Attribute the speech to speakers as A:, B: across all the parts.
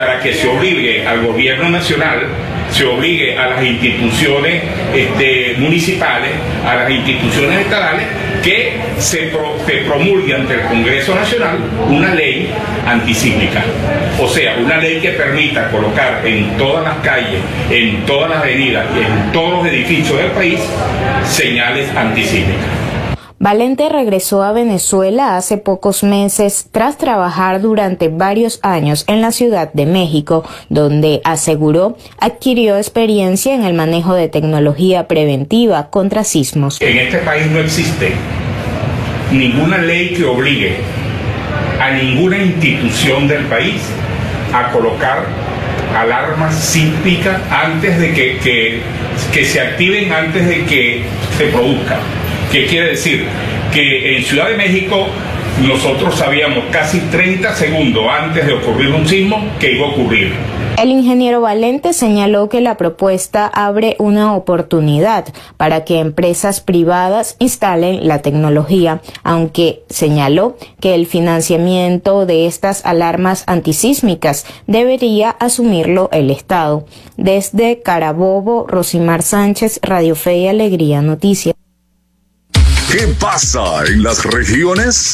A: Para que se obligue al gobierno nacional, se obligue a las instituciones municipales, a las instituciones estatales, que se promulgue ante el Congreso Nacional una ley antisísmica. O sea, una ley que permita colocar en todas las calles, en todas las avenidas y en todos los edificios del país señales antisísmicas.
B: Valente regresó a Venezuela hace pocos meses tras trabajar durante varios años en la Ciudad de México, donde aseguró adquirió experiencia en el manejo de tecnología preventiva contra sismos.
A: En este país no existe ninguna ley que obligue a ninguna institución del país a colocar alarmas sísmicas antes de que se activen, antes de que se produzcan. ¿Qué quiere decir? Que en Ciudad de México nosotros sabíamos casi 30 segundos antes de ocurrir un sismo que iba a ocurrir.
B: El ingeniero Valente señaló que la propuesta abre una oportunidad para que empresas privadas instalen la tecnología, aunque señaló que el financiamiento de estas alarmas antisísmicas debería asumirlo el Estado. Desde Carabobo, Rosimar Sánchez, Radio Fe y Alegría Noticias.
C: ¿Qué pasa en las regiones?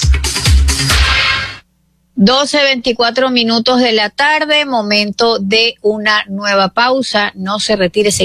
D: 12:24 de la tarde, momento de una nueva pausa. No se retire.